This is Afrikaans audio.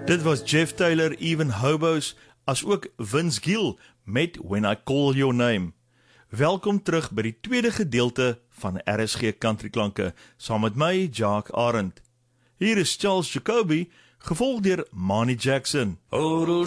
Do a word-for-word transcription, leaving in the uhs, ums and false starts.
Dit was Jeff Taylor, Even Hobos, as ook Vince Gill met When I Call Your Name. Welkom terug by die tweede gedeelte van R S G Country Klanke, saam met my, Jacques Arendt. Hier is Charles Jacoby, gevolg deur Manny Jackson.